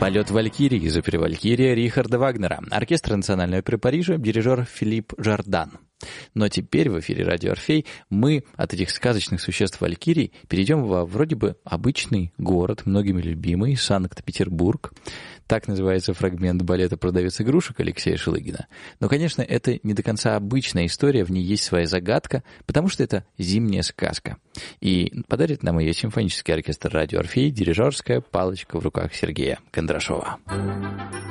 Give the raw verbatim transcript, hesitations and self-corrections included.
Полет Валькирии из оперы «Валькирия» Рихарда Вагнера. Оркестр Национальной оперы Парижа, дирижер Филипп Жардан. Но теперь в эфире «Радио Орфей» мы от этих сказочных существ Валькирий перейдем во вроде бы обычный город, многими любимый, Санкт-Петербург. Так называется фрагмент балета «Продавец игрушек» Алексея Шелыгина. Но, конечно, это не до конца обычная история, в ней есть своя загадка, потому что это зимняя сказка. И подарит нам ее симфонический оркестр «Радио Орфей», дирижерская палочка в руках Сергея Кондрашова.